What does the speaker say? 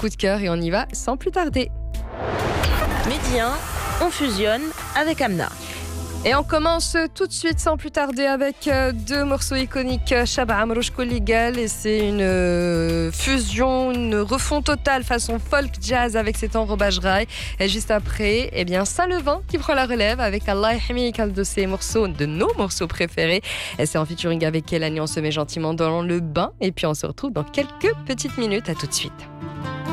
coup de cœur et on y va sans plus tarder. Midi 1, on fusionne avec Amna. Et on commence tout de suite sans plus tarder avec deux morceaux iconiques, Chaba Amrouche Kolligal, et c'est une fusion, une refonte totale façon folk jazz avec cet enrobage rail. Et juste après, eh bien Saint-Levin qui prend la relève avec Allah Yahmik, un de ses morceaux, de nos morceaux préférés. Et c'est en featuring avec Kelani, on se met gentiment dans le bain et puis on se retrouve dans quelques petites minutes. À tout de suite.